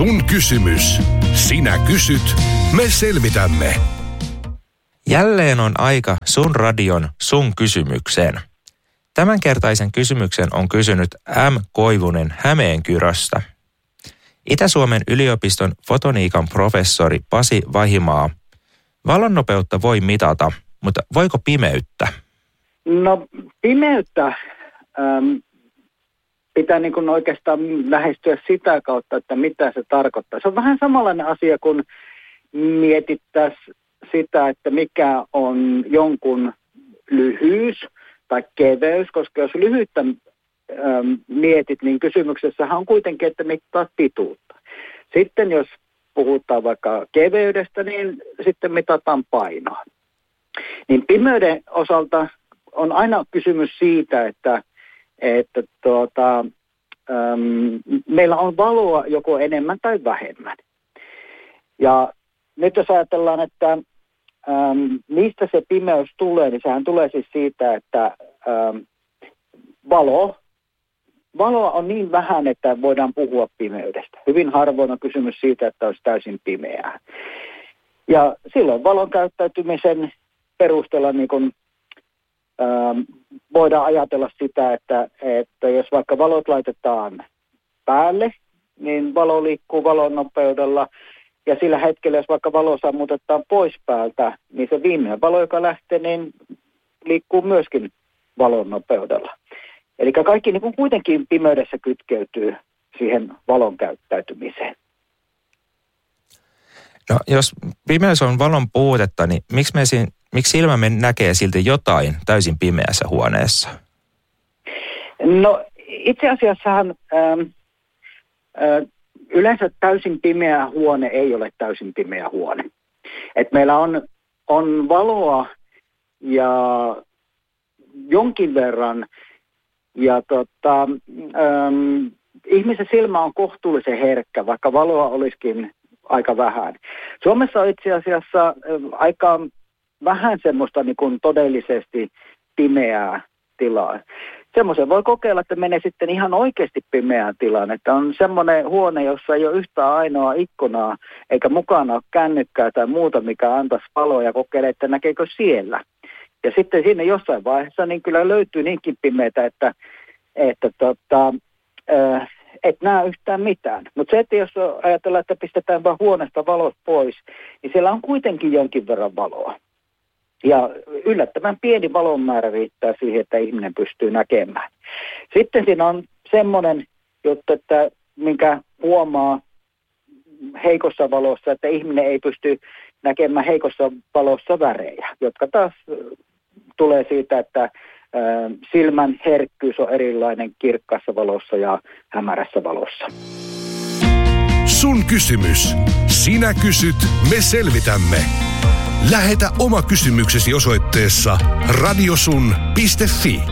Sun kysymys. Sinä kysyt, me selvitämme. Jälleen on aika Sun radion Sun kysymykseen. Tämänkertaisen kysymyksen on kysynyt M. Koivunen Hämeenkyröstä. Itä-Suomen yliopiston fotoniikan professori Pasi Vahimaa. Valonnopeutta voi mitata, mutta voiko pimeyttä? No pimeyttä pitää niin kuin oikeastaan lähestyä sitä kautta, että mitä se tarkoittaa. Se on vähän samanlainen asia, kun mietittäisiin sitä, että mikä on jonkun lyhyys tai keveys, koska jos lyhyyttä mietit, niin kysymyksessähän on kuitenkin, että mittaa pituutta. Sitten jos puhutaan vaikka keveydestä, niin sitten mitataan painoa. Niin pimeyden osalta on aina kysymys siitä, että meillä on valoa joko enemmän tai vähemmän. Ja nyt jos ajatellaan, että mistä se pimeys tulee, niin sehän tulee siis siitä, että valoa on niin vähän, että voidaan puhua pimeydestä. Hyvin harvoin on kysymys siitä, että olisi täysin pimeää. Ja silloin valon käyttäytymisen perusteella niin kun, voidaan ajatella sitä, että jos vaikka valot laitetaan päälle, niin valo liikkuu valon nopeudella. Ja sillä hetkellä, jos vaikka valo sammutetaan pois päältä, niin se viimeinen valo, joka lähtee, niin liikkuu myöskin valon nopeudella. Eli kaikki niin kuin kuitenkin pimeydessä kytkeytyy siihen valon käyttäytymiseen. No jos pimeys on valon puutetta, niin miksi silmämme näkee silti jotain täysin pimeässä huoneessa? No itse asiassahan yleensä täysin pimeä huone ei ole täysin pimeä huone. Et meillä on valoa ja jonkin verran ja ihmisen silmä on kohtuullisen herkkä, vaikka valoa olisikin aika vähän. Suomessa on itse asiassa aika vähän semmoista niin kuin todellisesti pimeää tilaa. Semmoisen voi kokeilla, että menee sitten ihan oikeasti pimeään tilaan, että on semmoinen huone, jossa ei ole yhtään ainoa ikkunaa, eikä mukana ole kännykkää tai muuta, mikä antaisi valoa ja kokeilee, että näkeekö siellä. Ja sitten siinä jossain vaiheessa niin kyllä löytyy niinkin pimeätä, että et näe yhtään mitään. Mutta se, että jos ajatellaan, että pistetään vaan huoneesta valot pois, niin siellä on kuitenkin jonkin verran valoa. Ja yllättävän pieni valon määrä riittää siihen, että ihminen pystyy näkemään. Sitten siinä on semmoinen juttu, että minkä huomaa heikossa valossa, että ihminen ei pysty näkemään heikossa valossa värejä, jotka taas tulee siitä, että silmän herkkyys on erilainen kirkkaassa valossa ja hämärässä valossa. Sun kysymys. Sinä kysyt, me selvitämme. Lähetä oma kysymyksesi osoitteessa radiosun.fi.